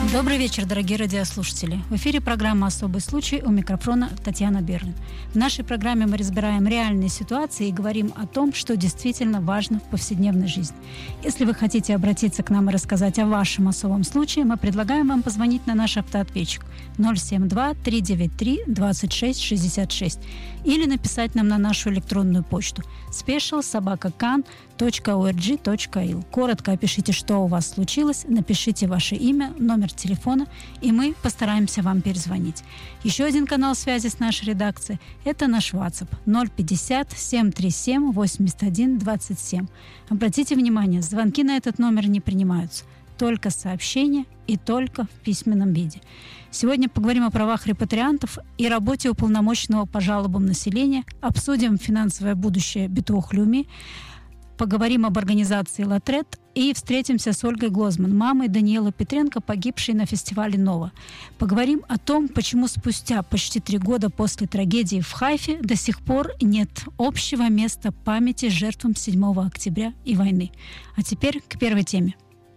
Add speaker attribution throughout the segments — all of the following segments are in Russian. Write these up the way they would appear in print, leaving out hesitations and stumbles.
Speaker 1: Добрый вечер, дорогие радиослушатели. В эфире программа «Особый случай», у микрофона Татьяна Берлин. В нашей программе мы разбираем реальные ситуации и говорим о том, что действительно важно в повседневной жизни. Если вы хотите обратиться к нам и рассказать о вашем особом случае, мы предлагаем вам позвонить на наш автоответчик 072-393-2666 или написать нам на нашу электронную почту special@kan.org.il. Коротко опишите, что у вас случилось, напишите ваше имя, номер телефона, и мы постараемся вам перезвонить. Еще один канал связи с нашей редакцией – это наш WhatsApp 050-737-81-27. Обратите внимание, звонки на этот номер не принимаются, только сообщения и только в письменном виде. Сегодня поговорим о правах репатриантов и работе уполномоченного по жалобам населения, обсудим финансовое будущее Битуах Леуми, поговорим об организации «Латрет» и встретимся с Ольгой Глозман, мамой Даниэлы Петренко, погибшей на фестивале «Нова». Поговорим о том, почему спустя почти 3 года после трагедии в Хайфе до сих пор нет общего места памяти жертвам 7 октября и войны. А теперь к первой теме.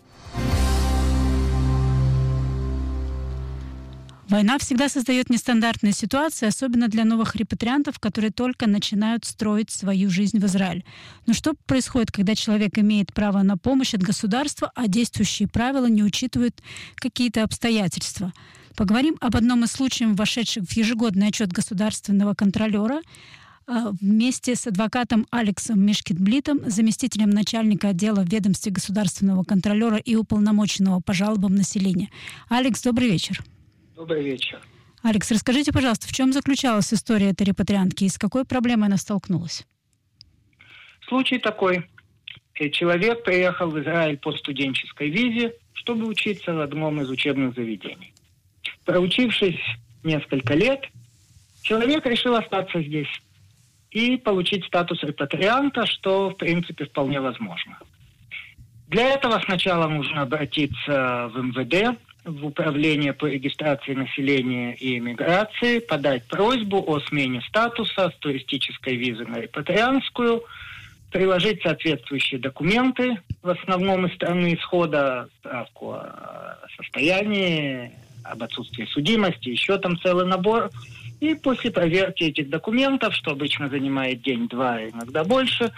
Speaker 1: Война всегда создает нестандартные ситуации, особенно для новых репатриантов, которые только начинают строить свою жизнь в Израиле. Но что происходит, когда человек имеет право на помощь от государства, а действующие правила не учитывают какие-то обстоятельства? Поговорим об одном из случаев, вошедших в ежегодный отчет государственного контролера, вместе с адвокатом Алексом Мишкетблитом, заместителем начальника отдела в ведомстве государственного контролера и уполномоченного по жалобам населения. Алекс, добрый вечер.
Speaker 2: Добрый вечер.
Speaker 1: Алекс, расскажите, пожалуйста, в чем заключалась история этой репатриантки и с какой проблемой она столкнулась?
Speaker 2: Случай такой. Человек приехал в Израиль по студенческой визе, чтобы учиться в одном из учебных заведений. Проучившись несколько лет, человек решил остаться здесь и получить статус репатрианта, что, в принципе, вполне возможно. Для этого сначала нужно обратиться в МВД, в Управление по регистрации населения и иммиграции, подать просьбу о смене статуса с туристической визы на репатриантскую, приложить соответствующие документы, в основном из страны исхода, справку о состоянии, об отсутствии судимости, еще там целый набор. И после проверки этих документов, что обычно занимает день-два, иногда больше,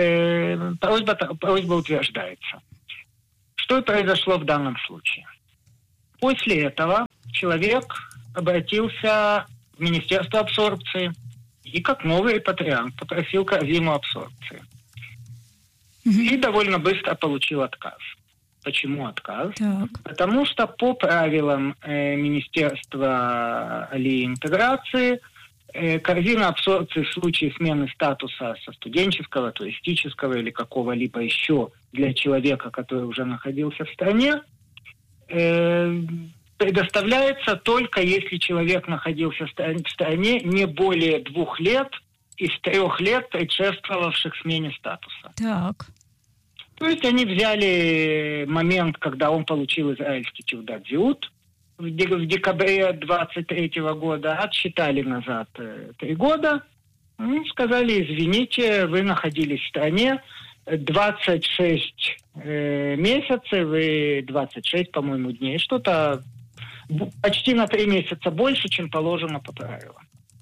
Speaker 2: просьба утверждается. Что и произошло в данном случае? После этого человек обратился в Министерство абсорбции и, как новый репатриант, попросил корзину абсорбции. И довольно быстро получил отказ. Почему отказ?
Speaker 1: Так.
Speaker 2: Потому что по правилам Министерства интеграции корзина абсорбции в случае смены статуса со студенческого, туристического или какого-либо еще для человека, который уже находился в стране, предоставляется только если человек находился в стране не более 2 лет из 3 лет, предшествовавших смене статуса.
Speaker 1: Так.
Speaker 2: То есть они взяли момент, когда он получил израильский тиудат зиут в декабре 23 года, отсчитали назад 3 года, сказали: извините, вы находились в стране 26 месяцев и 26, по-моему, дней. Что-то почти на 3 месяца больше, чем положено по правилам.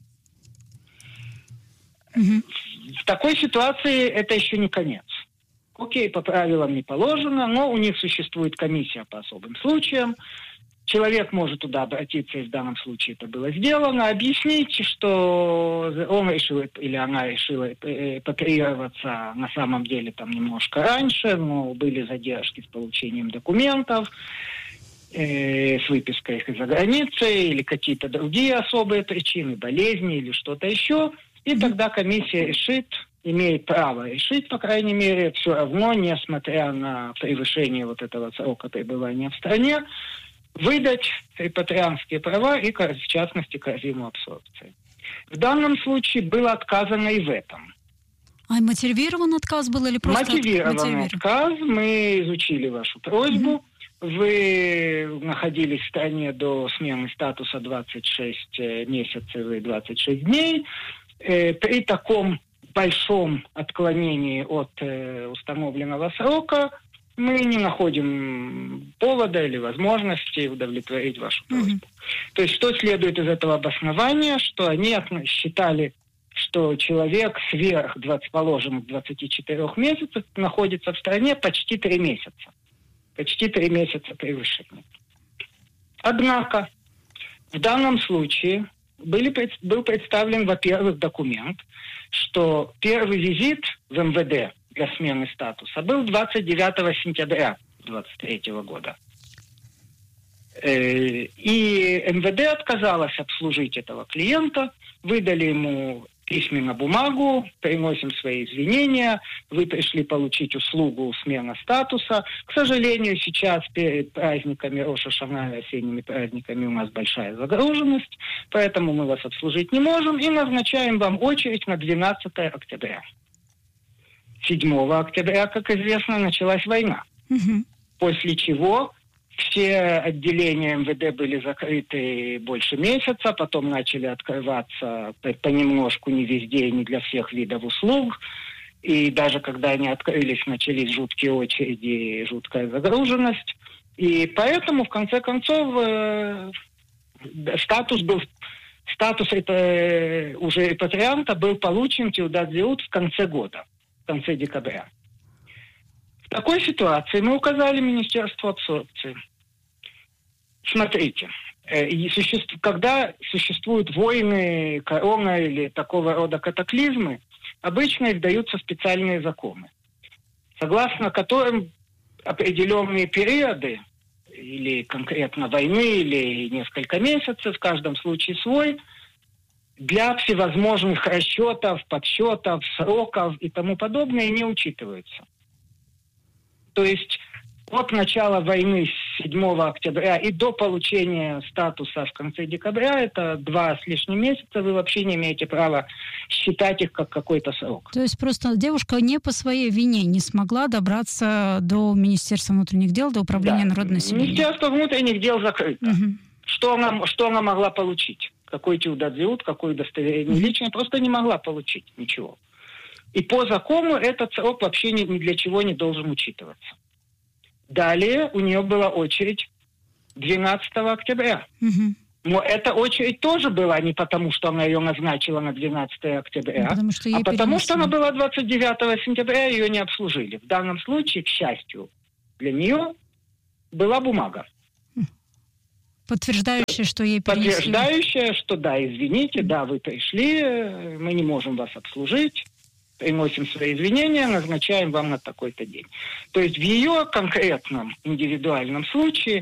Speaker 2: В такой ситуации это еще не конец. Окей, по правилам не положено, но у них существует комиссия по особым случаям. Человек может туда обратиться, и в данном случае это было сделано, объяснить, что он решил или она решила репатриироваться на самом деле там немножко раньше, но были задержки с получением документов, с выпиской их из-за границы или какие-то другие особые причины, болезни или что-то еще. И тогда комиссия решит, имеет право решить, по крайней мере, все равно, несмотря на превышение вот этого срока пребывания в стране, выдать репатриантские права и, в частности, корзину абсорбции. В данном случае было отказано и в этом.
Speaker 1: А мотивирован отказ был или просто...
Speaker 2: Мотивированный отказ. Мы изучили вашу просьбу. Вы находились в стране до смены статуса 26 месяцев и 26 дней. При таком большом отклонении от установленного срока мы не находим повода или возможности удовлетворить вашу просьбу. То есть что следует из этого обоснования, что они считали, что человек сверх положенных 24 месяцев находится в стране почти 3 месяца. Почти 3 месяца превышения. Однако в данном случае был представлен, во-первых, документ, что первый визит в МВД для смены статуса был 29 сентября 2023 года. И МВД отказалось обслужить этого клиента, выдали ему письменно бумагу, приносим свои извинения, вы пришли получить услугу смена статуса. К сожалению, сейчас перед праздниками Рош ха-Шана и осенними праздниками у нас большая загруженность, поэтому мы вас обслужить не можем и назначаем вам очередь на 12 октября. 7 октября, как известно, началась война. После чего все отделения МВД были закрыты больше месяца, потом начали открываться понемножку, не везде и не для всех видов услуг. И даже когда они открылись, начались жуткие очереди, жуткая загруженность. И поэтому, в конце концов, статус уже репатрианта был получен Тиудат Зеут в конце года, в конце декабря. В такой ситуации мы указали Министерству абсорбции. Смотрите, когда существуют войны, корона или такого рода катаклизмы, обычно издаются специальные законы, согласно которым определенные периоды, или конкретно войны, или несколько месяцев, в каждом случае свой, для всевозможных расчетов, подсчетов, сроков и тому подобное не учитываются. То есть от начала войны с 7 октября и до получения статуса в конце декабря, это 2 с лишним месяца, вы вообще не имеете права считать их как какой-то срок.
Speaker 1: То есть просто девушка не по своей вине не смогла добраться до Министерства внутренних дел, до Управления народного населения.
Speaker 2: Министерство внутренних дел закрыто. Что она могла получить? Какой Тиудат Зеут, какое удостоверение личное, просто не могла получить ничего. И по закону этот срок вообще ни для чего не должен учитываться. Далее у нее была очередь 12 октября. Но эта очередь тоже была не потому, что она ее назначила на 12 октября, потому что она была 29 сентября, ее не обслужили. В данном случае, к счастью, для нее была бумага.
Speaker 1: Подтверждающая, что ей перенесли.
Speaker 2: Подтверждающая, что да, извините, да, вы пришли, мы не можем вас обслужить. Приносим свои извинения, назначаем вам на такой-то день. То есть в ее конкретном индивидуальном случае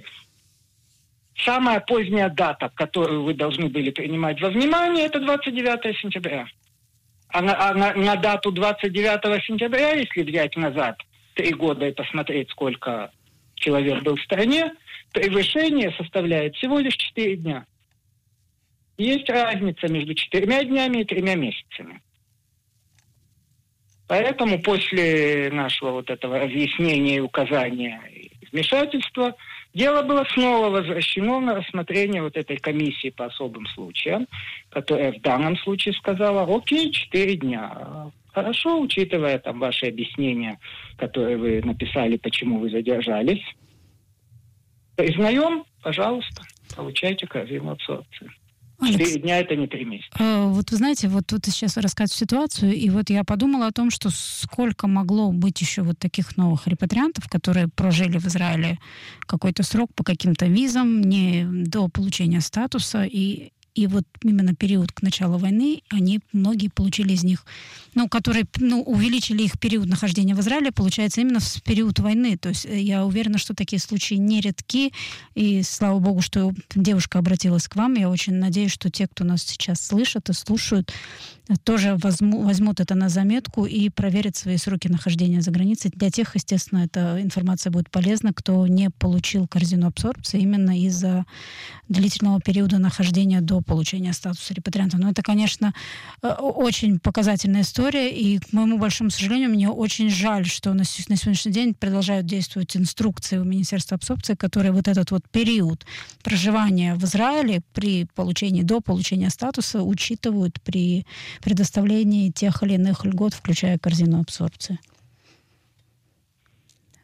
Speaker 2: самая поздняя дата, которую вы должны были принимать во внимание, это 29 сентября. А на дату 29 сентября, если взять назад 3 года и посмотреть, сколько человек был в стране, превышение составляет всего лишь 4 дня. Есть разница между 4 днями и 3 месяцами. Поэтому после нашего вот этого разъяснения, указания и вмешательства дело было снова возвращено на рассмотрение вот этой комиссии по особым случаям, которая в данном случае сказала: окей, 4 дня. Хорошо, учитывая там ваши объяснения, которые вы написали, почему вы задержались. Признаем, пожалуйста, получайте корзину абсорбции. 4 дня это не 3 месяца.
Speaker 1: Вот вы знаете, вот тут сейчас рассказывать ситуацию, и вот я подумала о том, что сколько могло быть еще вот таких новых репатриантов, которые прожили в Израиле какой-то срок по каким-то визам, не до получения статуса, и вот именно период к началу войны, многие получили из них, которые увеличили их период нахождения в Израиле, получается, именно в период войны. То есть я уверена, что такие случаи нередки, и слава богу, что девушка обратилась к вам. Я очень надеюсь, что те, кто нас сейчас слышат и слушают, тоже возьмут это на заметку и проверят свои сроки нахождения за границей. Для тех, естественно, эта информация будет полезна, кто не получил корзину абсорбции именно из-за длительного периода нахождения до получения статуса репатрианта. Но это, конечно, очень показательная история, и, к моему большому сожалению, мне очень жаль, что на сегодняшний день продолжают действовать инструкции у Министерства абсорбции, которые вот этот вот период проживания в Израиле до получения статуса учитывают при предоставлении тех или иных льгот, включая корзину абсорбции.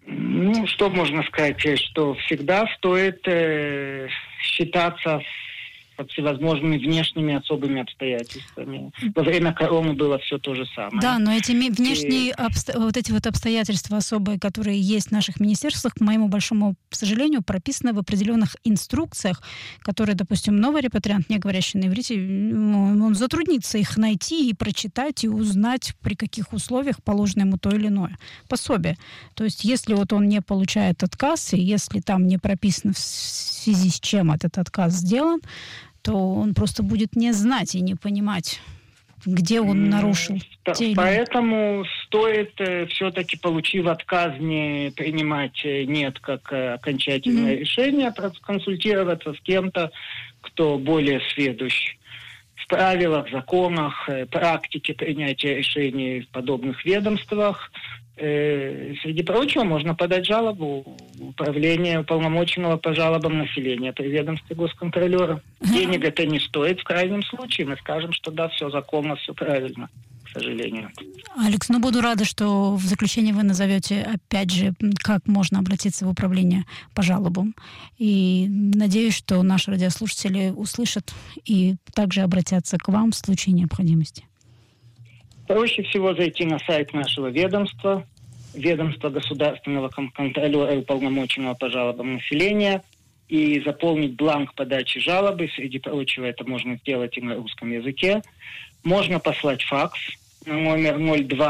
Speaker 2: Ну, что можно сказать, что всегда стоит считаться со всевозможными внешними особыми обстоятельствами. Во время короны было все то же самое.
Speaker 1: Да, но эти внешние вот эти вот обстоятельства особые, которые есть в наших министерствах, к моему большому сожалению, прописаны в определенных инструкциях, которые, допустим, новый репатриант, не говорящий на иврите, он затруднится их найти и прочитать, и узнать, при каких условиях положено ему то или иное пособие. То есть, если вот он не получает отказ, и если там не прописано, в связи с чем этот отказ сделан, то он просто будет не знать и не понимать, где он нарушил.
Speaker 2: Поэтому стоит все-таки, получив отказ, не принимать «нет» как окончательное решение, консультироваться с кем-то, кто более сведущ в правилах, законах, практике принятия решений в подобных ведомствах. Среди прочего, можно подать жалобу в управление уполномоченного по жалобам населения при ведомстве госконтролера. Денег это не стоит. В крайнем случае мы скажем, что да, все законно, все правильно, к сожалению.
Speaker 1: Алекс, буду рада, что в заключение вы назовете, опять же, как можно обратиться в управление по жалобам. И надеюсь, что наши радиослушатели услышат и также обратятся к вам в случае необходимости.
Speaker 2: Проще всего зайти на сайт нашего ведомства, ведомства государственного контролера и уполномоченного по жалобам населения, и заполнить бланк подачи жалобы. Среди прочего, это можно сделать и на русском языке. Можно послать факс на номер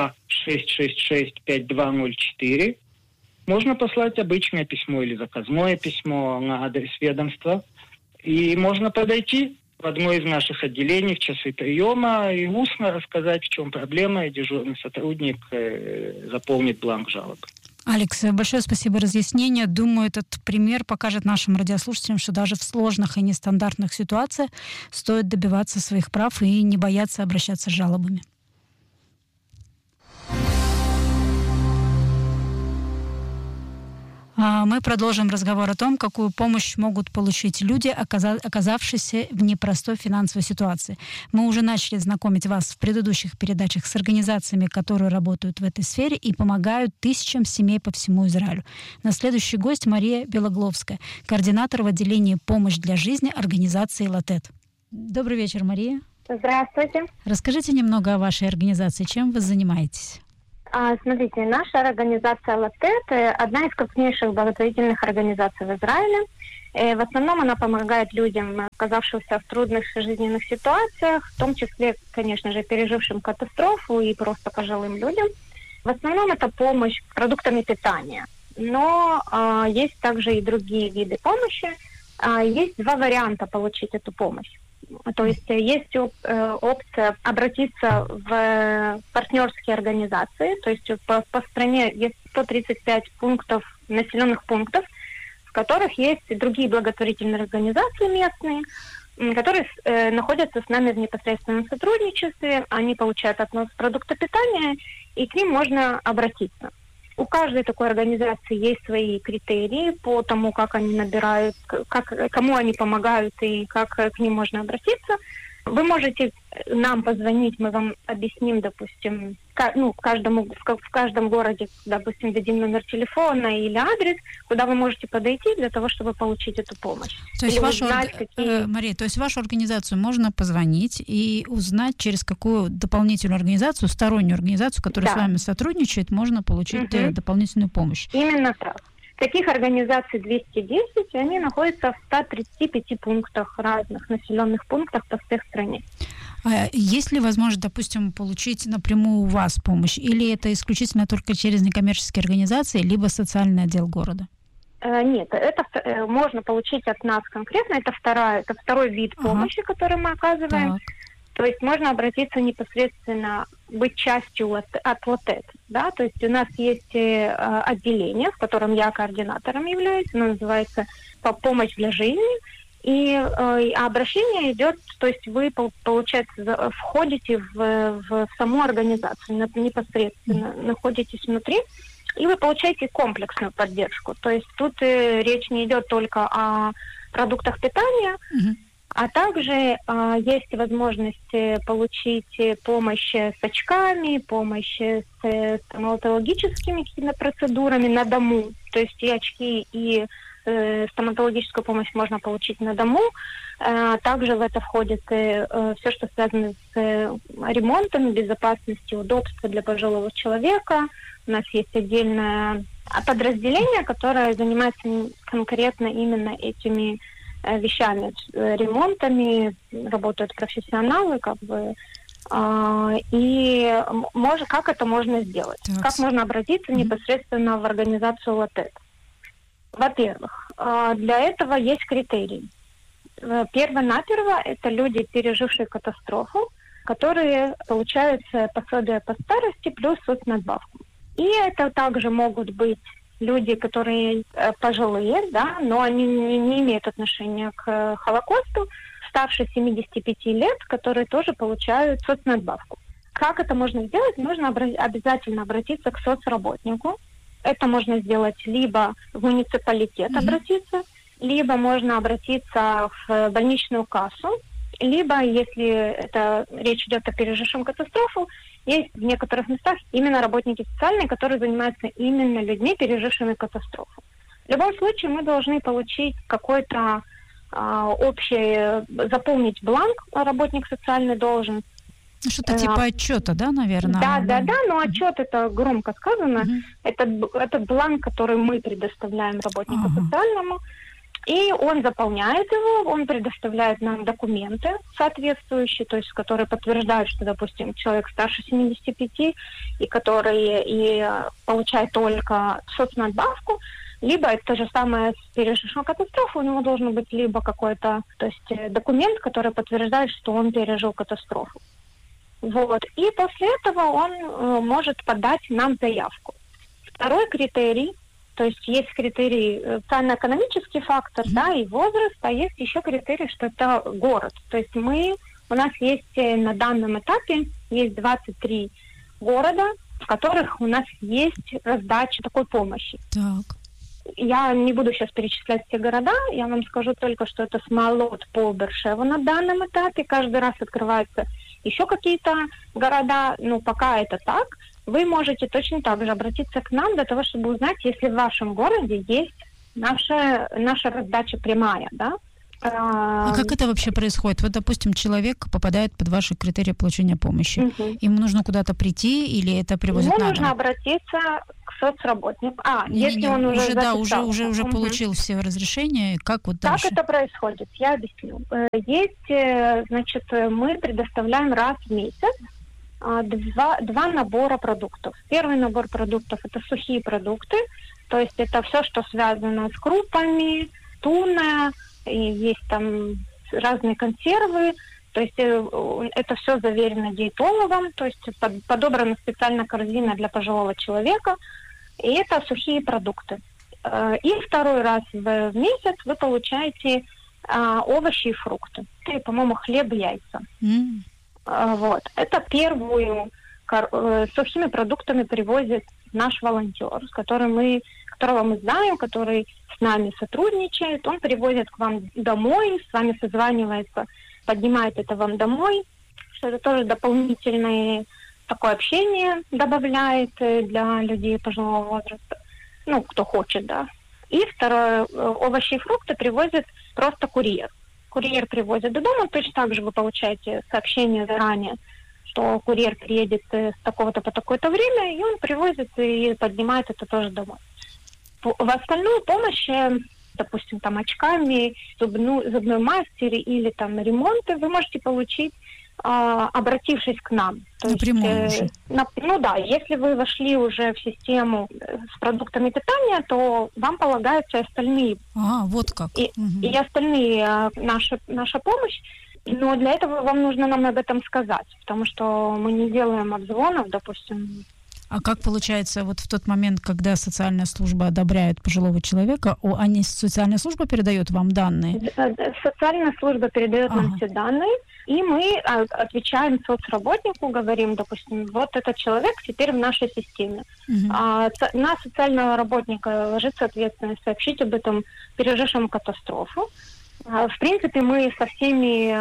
Speaker 2: 02-666-5204. Можно послать обычное письмо или заказное письмо на адрес ведомства. И можно подойти в одно из наших отделений в часы приема и устно рассказать, в чем проблема, и дежурный сотрудник заполнит бланк жалобы.
Speaker 1: Алекс, большое спасибо за разъяснение. Думаю, этот пример покажет нашим радиослушателям, что даже в сложных и нестандартных ситуациях стоит добиваться своих прав и не бояться обращаться с жалобами. Мы продолжим разговор о том, какую помощь могут получить люди, оказавшиеся в непростой финансовой ситуации. Мы уже начали знакомить вас в предыдущих передачах с организациями, которые работают в этой сфере и помогают тысячам семей по всему Израилю. На следующий гость Мария Белогловская, координатор в отделении «Помощь для жизни» организации «Латет». Добрый вечер, Мария.
Speaker 3: Здравствуйте.
Speaker 1: Расскажите немного о вашей организации. Чем вы занимаетесь?
Speaker 3: Смотрите, наша организация «Латет» – одна из крупнейших благотворительных организаций в Израиле. В основном она помогает людям, оказавшимся в трудных жизненных ситуациях, в том числе, конечно же, пережившим катастрофу и просто пожилым людям. В основном это помощь продуктами питания. Но есть также и другие виды помощи. Есть два варианта получить эту помощь. То есть есть опция обратиться в партнерские организации, то есть по стране есть 135 населенных пунктов, в которых есть и другие благотворительные организации местные, которые находятся с нами в непосредственном сотрудничестве, они получают от нас продукты питания, и к ним можно обратиться. У каждой такой организации есть свои критерии по тому, как они набирают, кому они помогают и как к ним можно обратиться. Вы можете нам позвонить, мы вам объясним, допустим, в каждом городе, допустим, дадим номер телефона или адрес, куда вы можете подойти для того, чтобы получить эту помощь.
Speaker 1: То есть Мария, то есть вашу организацию можно позвонить и узнать, через какую дополнительную организацию, стороннюю организацию, которая с вами сотрудничает, можно получить дополнительную помощь.
Speaker 3: Именно так. Таких организаций 210, они находятся в 135 пунктах, разных населенных пунктах по всей стране.
Speaker 1: Есть ли возможность, допустим, получить напрямую у вас помощь? Или это исключительно только через некоммерческие организации, либо социальный отдел города?
Speaker 3: Нет, это можно получить от нас конкретно. Это второй вид помощи, который мы оказываем. Так. То есть можно обратиться непосредственно, быть частью от Латет. Да? То есть у нас есть отделение, в котором я координатором являюсь, оно называется «Помощь для жизни». И обращение идет, то есть вы, получается, входите в саму организацию, непосредственно находитесь внутри, и вы получаете комплексную поддержку. То есть тут речь не идет только о продуктах питания, А также есть возможность получить помощь с очками, помощь с стоматологическими какими-то процедурами на дому. То есть и очки, и стоматологическую помощь можно получить на дому. Также в это входит все, что связано с ремонтом, безопасностью, удобством для пожилого человека. У нас есть отдельное подразделение, которое занимается конкретно именно этими вещами, ремонтами, работают профессионалы, и как это можно сделать? Так. Как можно обратиться непосредственно в организацию ЛАТЭТ? Во-первых, для этого есть критерии. Перво-наперво это люди, пережившие катастрофу, которые получают пособие по старости плюс соцнадбавку. И это также могут быть люди, которые пожилые, да, но они не имеют отношения к Холокосту, старше 75 лет, которые тоже получают соцнадбавку. Как это можно сделать? Нужно обязательно обратиться к соцработнику. Это можно сделать либо в муниципалитет обратиться, либо можно обратиться в больничную кассу, либо, если речь идет о пережившем катастрофу, есть в некоторых местах именно работники социальные, которые занимаются именно людьми, пережившими катастрофу. В любом случае мы должны получить какой-то общий, заполнить бланк, работник социальный должен.
Speaker 1: Что-то типа отчета, да, наверное?
Speaker 3: Да, но отчет это громко сказано. Это бланк, который мы предоставляем работнику социальному. И он заполняет его, он предоставляет нам документы соответствующие, то есть которые подтверждают, что, допустим, человек старше 75 и который получает только соцнадбавку, либо это то же самое с пережившим катастрофу, у него должен быть либо какой-то, то есть документ, который подтверждает, что он пережил катастрофу. Вот. И после этого он может подать нам заявку. Второй критерий, то есть есть критерий социально-экономический фактор, да, и возраст, а есть еще критерий, что это город. То есть у нас есть на данном этапе есть 23 города, в которых у нас есть раздача такой помощи.
Speaker 1: Так.
Speaker 3: Я не буду сейчас перечислять все города, я вам скажу только, что это Смолот, Пол, Бершева на данном этапе. Каждый раз открываются еще какие-то города, но пока это так. Вы можете точно так же обратиться к нам для того, чтобы узнать, если в вашем городе есть наша раздача прямая, да?
Speaker 1: А как это вообще происходит? Вот, допустим, человек попадает под ваши критерии получения помощи. Ему нужно куда-то прийти или это привозят на дом?
Speaker 3: Ему нужно обратиться к соцработнику. Если он
Speaker 1: уже получил все разрешения, как вот дальше?
Speaker 3: Как это происходит? Я объясню. Мы предоставляем раз в месяц два набора продуктов. Первый набор продуктов – это сухие продукты, то есть это все, что связано с крупами, туна, и есть там разные консервы, то есть это все заверено диетологом, то есть подобрана специальная корзина для пожилого человека, и это сухие продукты. И второй раз в месяц вы получаете овощи и фрукты. И, по-моему, хлеб и яйца. Вот. Это первую сухими продуктами привозит наш волонтер, которого мы знаем, который с нами сотрудничает. Он привозит к вам домой, с вами созванивается, поднимает это вам домой, что это тоже дополнительное такое общение добавляет для людей пожилого возраста, кто хочет, да. И второе, овощи и фрукты привозит просто курьер. Курьер привозит до дома, точно так же вы получаете сообщение заранее, что курьер приедет с такого-то по такое-то время, и он привозит и поднимает это тоже домой. В остальную помощь, допустим, там очками, зубной мастер или там ремонты вы можете получить, обратившись к нам.
Speaker 1: Напрямую уже.
Speaker 3: Если вы вошли уже в систему с продуктами питания, то вам полагаются остальные.
Speaker 1: Вот как.
Speaker 3: И остальные наша помощь. Но для этого вам нужно нам об этом сказать, потому что мы не делаем обзвонов, допустим.
Speaker 1: А как получается, вот в тот момент, когда социальная служба одобряет пожилого человека, социальная служба передает вам данные?
Speaker 3: Социальная служба передает нам все данные, и мы отвечаем соцработнику, говорим, допустим, вот этот человек теперь в нашей системе. На социального работника ложится ответственность сообщить об этом пережившему катастрофу. В принципе, мы со всеми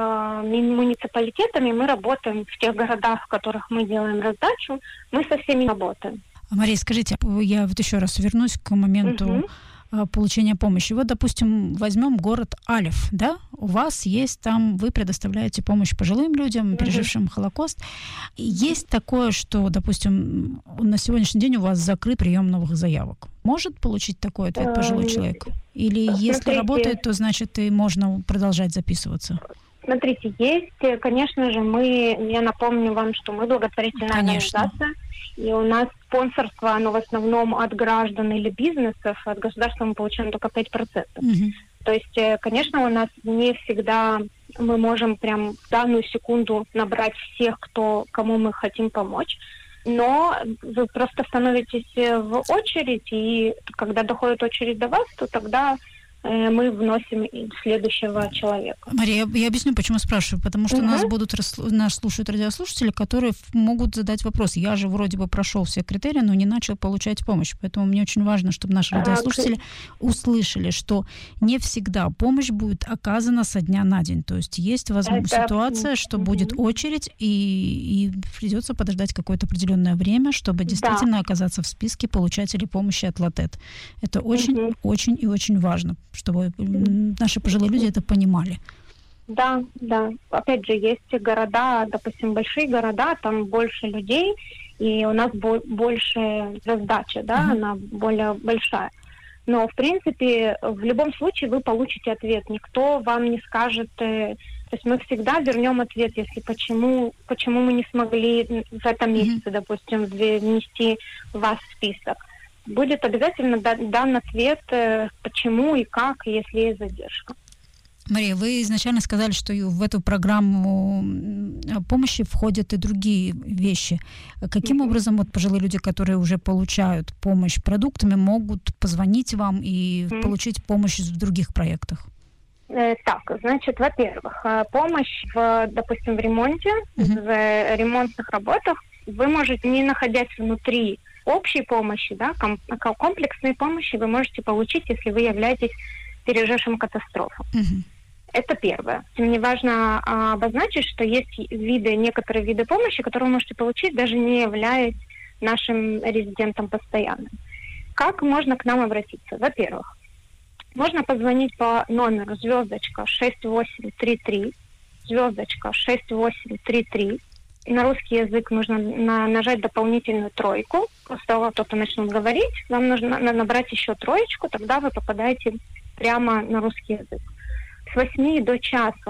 Speaker 3: муниципалитетами мы работаем в тех городах, в которых мы делаем раздачу, мы со всеми работаем.
Speaker 1: Мария, скажите, я вот еще раз вернусь к моменту получения помощи. Вот, допустим, возьмем город Алев, да? У вас есть там, вы предоставляете помощь пожилым людям, пережившим Холокост. Есть такое, что, допустим, на сегодняшний день у вас закрыт прием новых заявок. Может получить такой ответ пожилой человек? Или если работает, то значит и можно продолжать записываться?
Speaker 3: Смотрите, есть, конечно же, я напомню вам, что мы благотворительная организация, и у нас спонсорство, оно в основном от граждан или бизнесов, от государства мы получаем только 5%. То есть, конечно, у нас не всегда мы можем прям в данную секунду набрать всех, кому мы хотим помочь, но вы просто становитесь в очередь, и когда доходит очередь до вас, то тогда мы вносим следующего человека.
Speaker 1: Мария, я объясню, почему спрашиваю. Потому что нас слушают радиослушатели, которые могут задать вопрос. Я же вроде бы прошел все критерии, но не начал получать помощь. Поэтому мне очень важно, чтобы наши радиослушатели услышали, что не всегда помощь будет оказана со дня на день. То есть ситуация, что будет очередь, и придется подождать какое-то определенное время, чтобы действительно оказаться в списке получателей помощи от ЛАТЭТ. Это очень, очень и очень важно, чтобы наши пожилые люди это понимали.
Speaker 3: Да. Опять же, есть города, допустим, большие города, там больше людей, и у нас больше раздача, она более большая. Но, в принципе, в любом случае вы получите ответ. Никто вам не скажет... То есть мы всегда вернем ответ, если почему мы не смогли в этом месяце, допустим, внести вас в список. Будет обязательно дан ответ, почему и как, если есть задержка.
Speaker 1: Мария, вы изначально сказали, что в эту программу помощи входят и другие вещи. Каким образом пожилые люди, которые уже получают помощь продуктами, могут позвонить вам и получить помощь в других проектах?
Speaker 3: Так, значит, во-первых, помощь, допустим, в ремонте, в ремонтных работах вы можете, не находясь внутри общей помощи, комплексной помощи вы можете получить, если вы являетесь пережившим катастрофу. Это первое. Мне важно обозначить, что есть некоторые виды помощи, которые вы можете получить, даже не являясь нашим резидентом постоянным. Как можно к нам обратиться? Во-первых, можно позвонить по номеру *6833, *6833. На русский язык нужно нажать дополнительную тройку. После того, как кто-то начнет говорить, вам нужно набрать еще троечку, тогда вы попадаете прямо на русский язык. С 8 до часу